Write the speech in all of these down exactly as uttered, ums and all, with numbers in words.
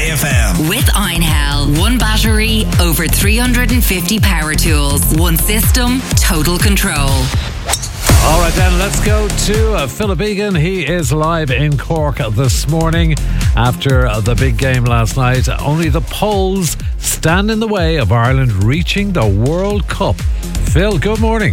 F M. With Einhell. One battery, over three hundred fifty power tools. One system, total control. All right then, let's go to uh, Philip Egan. He is live in Cork this morning after uh, the big game last night. Only the polls stand in the way of Ireland reaching the World Cup. Phil, good morning.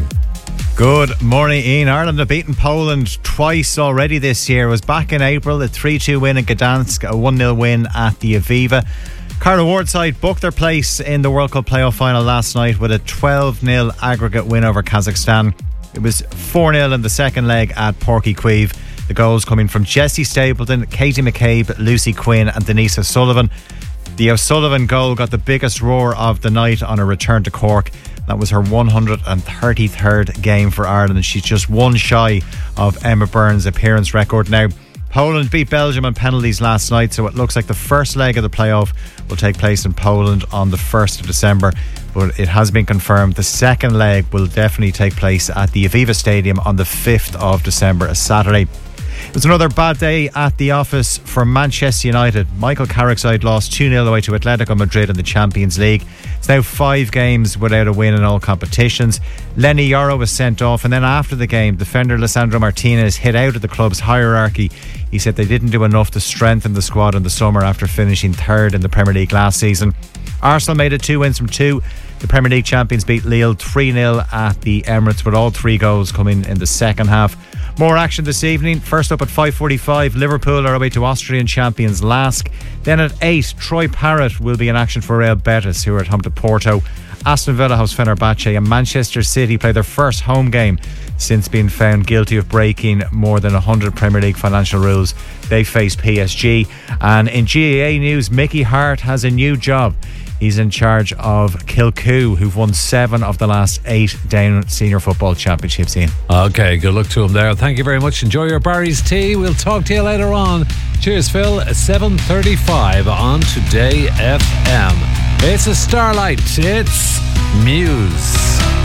Good morning, Ian. Ireland have beaten Poland twice already this year. It was back in April, a three two win in Gdansk, a one nil win at the Aviva. Carla Ward's side booked their place in the World Cup playoff final last night with a twelve nil aggregate win over Kazakhstan. It was four nil in the second leg at Porky Queeve. The goals coming from Jessie Stapleton, Katie McCabe, Lucy Quinn and Denise O'Sullivan. The O'Sullivan goal got the biggest roar of the night on her return to Cork. That was her one hundred thirty-third game for Ireland. She's just one shy of Emma Byrne's appearance record now. Poland beat Belgium on penalties last night, so it looks like the first leg of the playoff will take place in Poland on the first of December. But it has been confirmed the second leg will definitely take place at the Aviva Stadium on the fifth of December, a Saturday. It was another bad day at the office for Manchester United. Michael Carrick's side lost two nil away to Atletico Madrid in the Champions League. It's now five games without a win in all competitions. Lenny Yoro was sent off, and then after the game, defender Lisandro Martinez hit out of the club's hierarchy. He said they didn't do enough to strengthen the squad in the summer after finishing third in the Premier League last season. Arsenal made it two wins from two. The Premier League champions beat Lille three nil at the Emirates, with all three goals coming in the second half. More action this evening. First up at five forty-five, Liverpool are away to Austrian champions Lask. Then at eight, Troy Parrott will be in action for Real Betis, who are at home to Porto. Aston Villa host Fenerbahce, and Manchester City play their first home game since being found guilty of breaking more than one hundred Premier League financial rules. They face P S G. And in G A A news, Mickey Hart has a new job. He's in charge of Kilcoo, who've won seven of the last eight Down Senior Football Championships. Ian. Okay, good luck to him there. Thank you very much. Enjoy your Barry's tea. We'll talk to you later on. Cheers, Phil. seven thirty-five on Today F M. It's a Starlight. It's Muse.